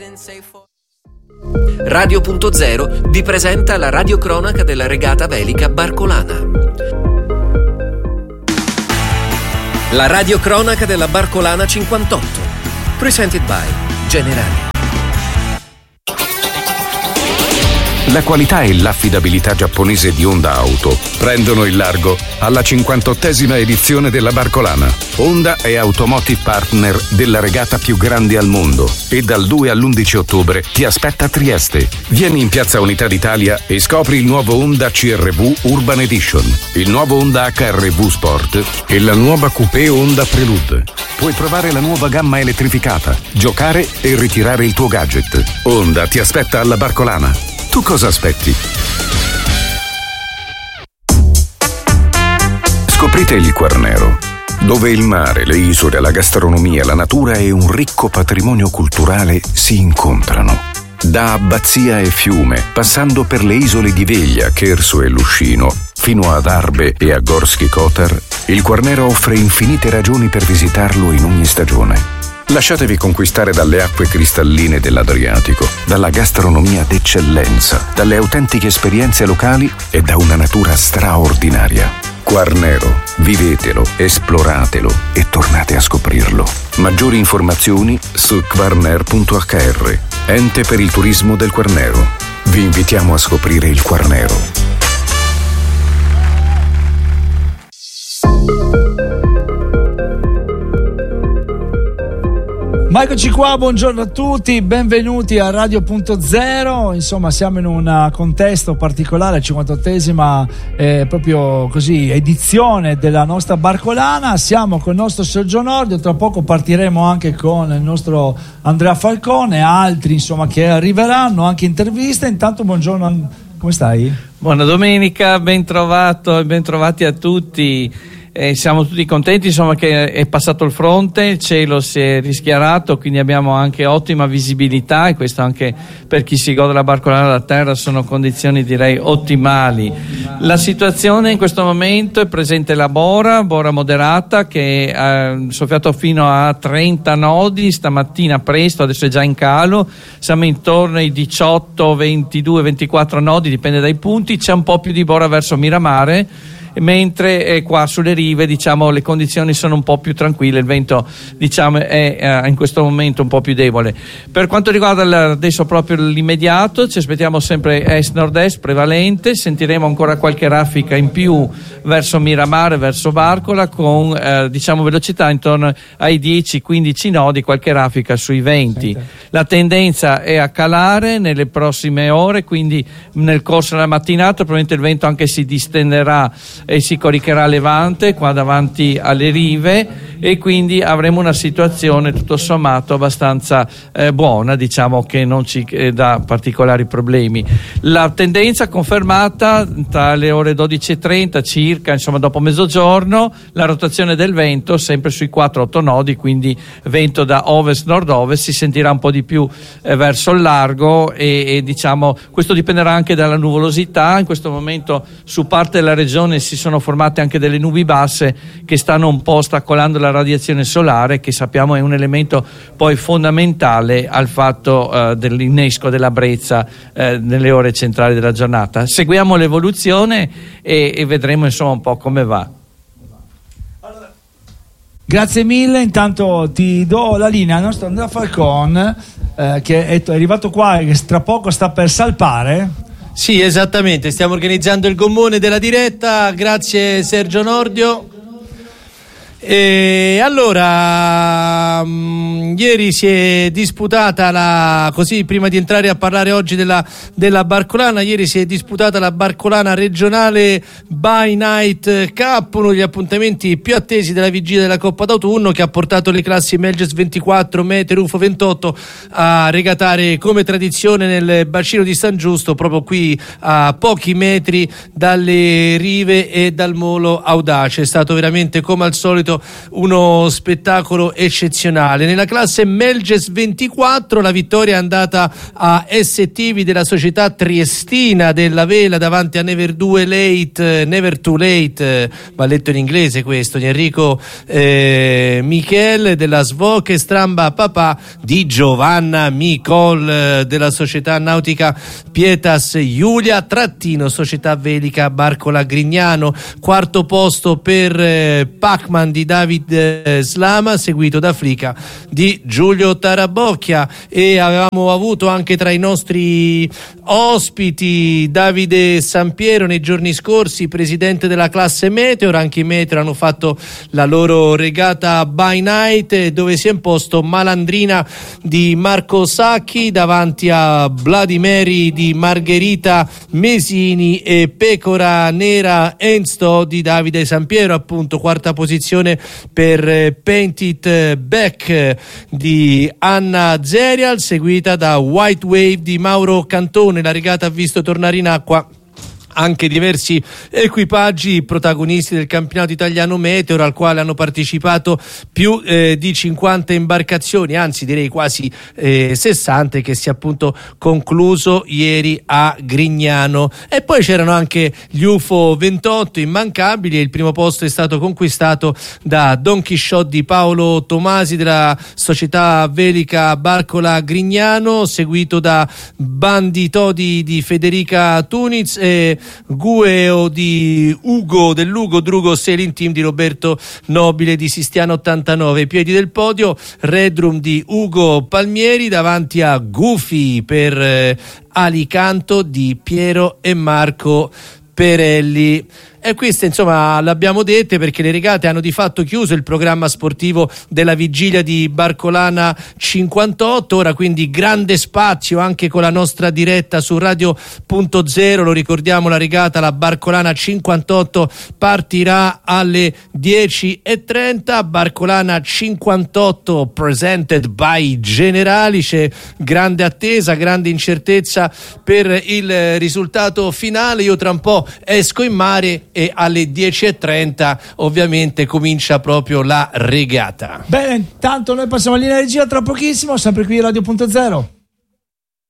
Radio.0 vi presenta la radiocronaca della regata velica Barcolana. La radiocronaca della Barcolana 58. Presented by Generali. La qualità e l'affidabilità giapponese di Honda Auto prendono il largo alla 58esima edizione della Barcolana. Honda è Automotive Partner della regata più grande al mondo e dal 2 all'11 ottobre ti aspetta a Trieste. Vieni in Piazza Unità d'Italia e scopri il nuovo Honda CR-V Urban Edition, il nuovo Honda HR-V Sport e la nuova Coupé Honda Prelude. Puoi provare la nuova gamma elettrificata, giocare e ritirare il tuo gadget. Honda ti aspetta alla Barcolana. Tu cosa aspetti? Scoprite il Quarnero, dove il mare, le isole, la gastronomia, la natura e un ricco patrimonio culturale si incontrano. Da Abbazia e Fiume, passando per le isole di Veglia, Cherso e Luscino, fino ad Arbe e a Gorski Kotar, il Quarnero offre infinite ragioni per visitarlo in ogni stagione. Lasciatevi conquistare dalle acque cristalline dell'Adriatico, dalla gastronomia d'eccellenza, dalle autentiche esperienze locali e da una natura straordinaria. Quarnero, vivetelo, esploratelo e tornate a scoprirlo. Maggiori informazioni su quarner.hr, ente per il turismo del Quarnero. Vi invitiamo a scoprire il Quarnero. Ma eccoci qua, buongiorno a tutti, benvenuti a Radio.0. Insomma, siamo in un contesto particolare, 58esima proprio così edizione della nostra Barcolana. Siamo con il nostro Sergio Nordio, tra poco partiremo anche con il nostro Andrea Falcone, altri insomma che arriveranno, anche interviste. Intanto buongiorno, come stai? Buona domenica, ben trovato e ben trovati a tutti. Siamo tutti contenti insomma che è passato il fronte, il cielo si è rischiarato, quindi abbiamo anche ottima visibilità, e questo anche per chi si gode la Barcolana da terra sono condizioni direi ottimali. La situazione in questo momento è presente la bora moderata che ha soffiato fino a 30 nodi stamattina presto, adesso è già in calo, siamo intorno ai 18, 22, 24 nodi, dipende dai punti. C'è un po' più di bora verso Miramare, mentre qua sulle rive diciamo le condizioni sono un po' più tranquille, il vento diciamo è in questo momento un po' più debole. Per quanto riguarda adesso proprio l'immediato, ci aspettiamo sempre est-nord-est prevalente, sentiremo ancora qualche raffica in più verso Miramare, verso Barcola, con diciamo velocità intorno ai 10-15 nodi, qualche raffica sui 20. La tendenza è a calare nelle prossime ore, quindi nel corso della mattinata probabilmente il vento anche si distenderà e si coricherà a levante qua davanti alle rive, e quindi avremo una situazione tutto sommato abbastanza buona, diciamo che non ci dà particolari problemi. La tendenza confermata tra le ore 12:30 circa, insomma dopo mezzogiorno, la rotazione del vento sempre sui 4-8 nodi, quindi vento da ovest-nord-ovest, si sentirà un po' di più verso il largo e diciamo questo dipenderà anche dalla nuvolosità. In questo momento su parte della regione si sono formate anche delle nubi basse che stanno un po' ostacolando la radiazione solare, che sappiamo è un elemento poi fondamentale al fatto dell'innesco della brezza nelle ore centrali della giornata. Seguiamo l'evoluzione e vedremo insomma un po' come va. Grazie mille, intanto ti do la linea al nostro Andrea Falcone che è arrivato qua e che tra poco sta per salpare. Sì, esattamente, stiamo organizzando il gommone della diretta, grazie Sergio Nordio. E allora ieri si è disputata così prima di entrare a parlare oggi della Barcolana, ieri si è disputata la Barcolana regionale By Night Cup, uno degli appuntamenti più attesi della vigilia della Coppa d'autunno, che ha portato le classi Melges 24, Mete, Rufo 28 a regatare come tradizione nel bacino di San Giusto, proprio qui a pochi metri dalle rive e dal molo Audace. È stato veramente come al solito uno spettacolo eccezionale. regionale. Nella classe Melges 24 la vittoria è andata a STV della società triestina della vela davanti a Never Too Late, va letto in inglese questo, di Enrico Michel della Svoche Stramba Papà di Giovanna Micol della società nautica Pietas Giulia trattino società velica Barcola Grignano. Quarto posto per Pacman di David Slama, seguito da Flica di Giulio Tarabocchia. E avevamo avuto anche tra i nostri ospiti Davide Sampiero nei giorni scorsi, presidente della classe Meteor. Anche i Meteor hanno fatto la loro regata by night, dove si è imposto Malandrina di Marco Sacchi davanti a Vladimiri di Margherita Mesini e Pecora Nera Ensto di Davide Sampiero, appunto. Quarta posizione per Painted Back di Anna Zerial, seguita da White Wave di Mauro Cantone. La regata ha visto tornare in acqua anche diversi equipaggi protagonisti del campionato italiano Meteor, al quale hanno partecipato più di 50 imbarcazioni, anzi direi quasi 60, che si è appunto concluso ieri a Grignano. E poi c'erano anche gli UFO 28 immancabili, e il primo posto è stato conquistato da Don Chisciotte di Paolo Tomasi della società velica Barcola Grignano, seguito da Banditodi di Federica Tuniz e Gueo di Ugo dell'Ugo Drugo Sailing Team di Roberto Nobile di Sistiano 89. Piedi del podio Redrum di Ugo Palmieri davanti a Goofy per Alicanto di Piero e Marco Perelli. E queste insomma l'abbiamo dette perché le regate hanno di fatto chiuso il programma sportivo della vigilia di Barcolana 58. Ora quindi grande spazio anche con la nostra diretta su Radio.0. Lo ricordiamo, la regata, la Barcolana 58, partirà alle 10:30. Barcolana 58 presented by Generali. C'è grande attesa, grande incertezza per il risultato finale. Io tra un po' esco in mare e alle 10:30 ovviamente comincia proprio la regata. Bene, intanto noi passiamo alla linea regia tra pochissimo, sempre qui Radio.0.